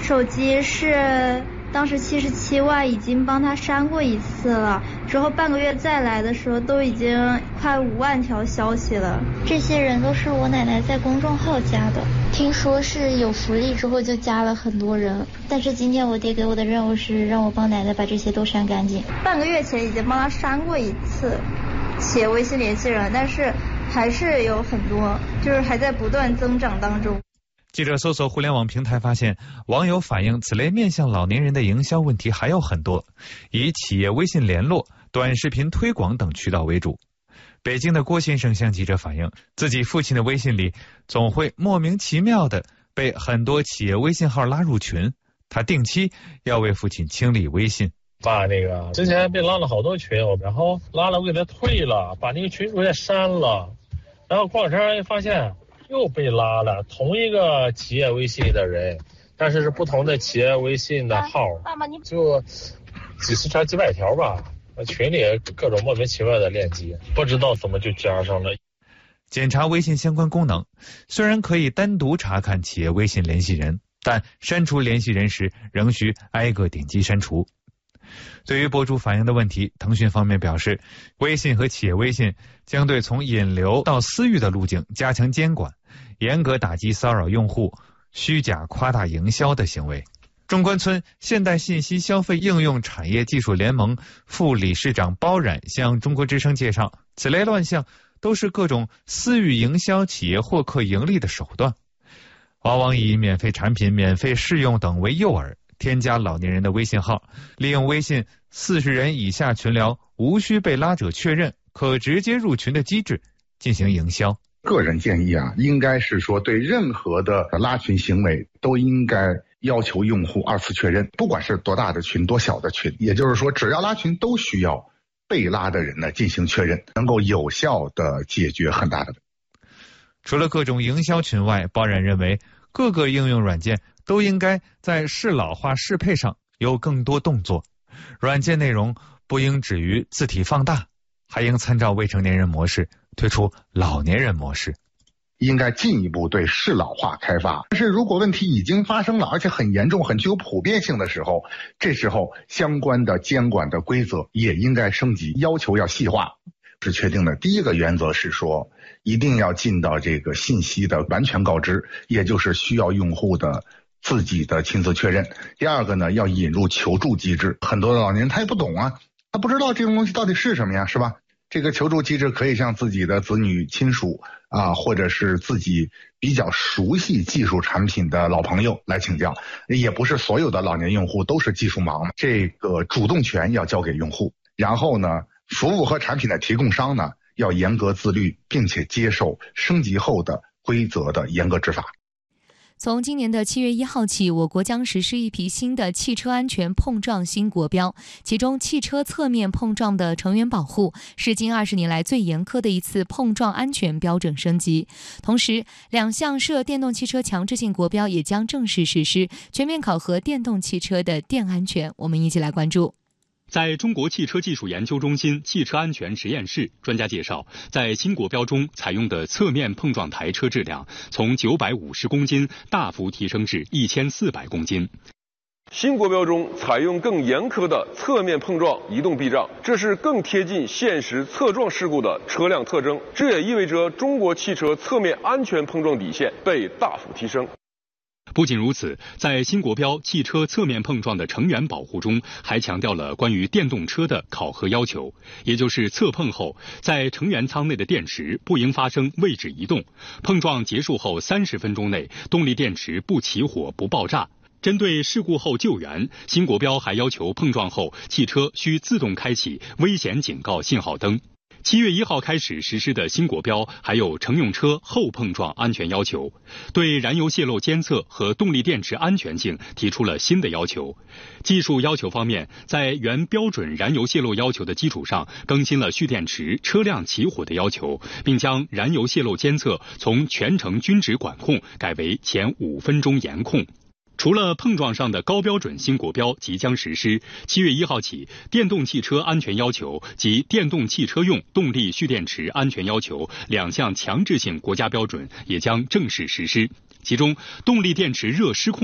手机是当时77万已经帮他删过一次了，之后半个月再来的时候都已经快5万条消息了。 这些人都是我奶奶在公众号加的，听说是有福利之后就加了很多人，但是今天我爹给我的任务是让我帮奶奶把这些都删干净。 半个月前已经帮他删过一次企业微信联系人，但是还是有很多，就是还在不断增长当中。 记者搜索互联网平台发现，网友反映此类面向老年人的营销问题还有很多，以企业微信联络、短视频推广等渠道为主。北京的郭先生向记者反映，自己父亲的微信里总会莫名其妙的被很多企业微信号拉入群，他定期要为父亲清理微信。 爸，那个之前被拉了好多群，然后拉了我给他退了，把那个群主也删了，然后过两天发现又被拉了，同一个企业微信的人，但是是不同的企业微信的号，就几十条几百条吧，群里各种莫名其妙的链接，不知道怎么就加上了。 检查微信相关功能，虽然可以单独查看企业微信联系人，但删除联系人时仍需挨个点击删除。对于博主反映的问题，腾讯方面表示，微信和企业微信将对从引流到私域的路径加强监管，严格打击骚扰用户、虚假夸大营销的行为。中关村现代信息消费应用产业技术联盟副理事长包冉向中国之声介绍，此类乱象都是各种私域营销企业获客盈利的手段，往往以免费产品、免费试用等为诱饵，添加老年人的微信号，利用微信40人以下群聊无需被拉者确认，可直接入群的机制进行营销。 个人建议应该是说对任何的拉群行为都应该要求用户2次确认，不管是多大的群多小的群，也就是说只要拉群都需要被拉的人呢进行确认，能够有效的解决很大的问题。 除了各种营销群外，包冉认为各个应用软件都应该在适老化适配上有更多动作，软件内容不应止于字体放大，还应参照未成年人模式推出老年人模式， 应该进一步对适老化开发。但是如果问题已经发生了，而且很严重、很具有普遍性的时候，这时候相关的监管的规则也应该升级，要求要细化。是确定的第一个原则是说，一定要尽到这个信息的完全告知，也就是需要用户的自己的亲自确认。第二个呢，要引入求助机制。很多的老年人他也不懂他不知道这种东西到底是什么呀，是吧？这个求助机制可以向自己的子女亲属或者是自己比较熟悉技术产品的老朋友来请教，也不是所有的老年用户都是技术盲，这个主动权要交给用户。然后呢，服务和产品的提供商呢，要严格自律，并且接受升级后的规则的严格执法。 从今年的7月1号起，我国将实施一批新的汽车安全碰撞新国标，其中汽车侧面碰撞的成员保护是近20年来最严苛的一次碰撞安全标准升级。同时，2项涉电动汽车强制性国标也将正式实施，全面考核电动汽车的电安全。我们一起来关注。 在中国汽车技术研究中心汽车安全实验室，专家介绍，在新国标中采用的侧面碰撞台车质量从950公斤大幅提升至1400公斤。 新国标中采用更严苛的侧面碰撞移动避障，这是更贴近现实侧撞事故的车辆特征。这也意味着中国汽车侧面安全碰撞底线被大幅提升。 不仅如此，在新国标汽车侧面碰撞的成员保护中，还强调了关于电动车的考核要求，也就是侧碰后，在成员舱内的电池不应发生位置移动，碰撞结束后30分钟内，动力电池不起火不爆炸。针对事故后救援，新国标还要求碰撞后汽车需自动开启危险警告信号灯。7月1号开始实施的新国标还有乘用车后碰撞安全要求，对燃油泄漏监测和动力电池安全性提出了新的要求。技术要求方面，在原标准燃油泄漏要求的基础上，更新了蓄电池、车辆起火的要求，并将燃油泄漏监测从全程均值管控改为前5分钟严控。除了碰撞上的高标准新国标即将实施，7月1号起，电动汽车安全要求及电动汽车用动力蓄电池安全要求2项强制性国家标准也将正式实施。其中，动力电池热失控